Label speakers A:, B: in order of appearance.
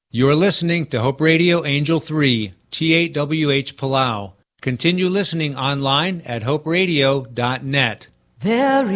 A: You're listening to Hope Radio Angel 3, T8WH Palau. Continue listening online at hoperadio.net.
B: There